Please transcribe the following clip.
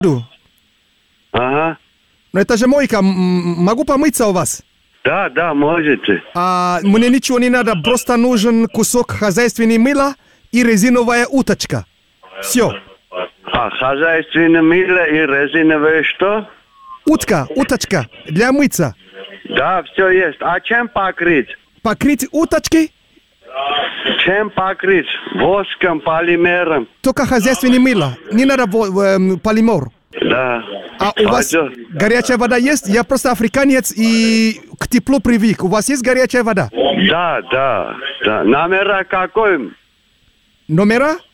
Ага. Но это же мойка. Могу помыться у вас? Да, можете. Мне ничего не надо. Просто нужен кусок хозяйственной мыла и резиновая уточка. Все. Хозяйственное мыло и резиновое что? Уточка для мыться. Да, все есть. А чем покрыть? Покрыть уточки? Чем покрыть? Воском, полимером? Только хозяйственное мыло. Не надо полимер. Да. А у вас горячая вода есть? Я просто африканец и к теплу привык. У вас есть горячая вода? Да. Номера какой? Номера?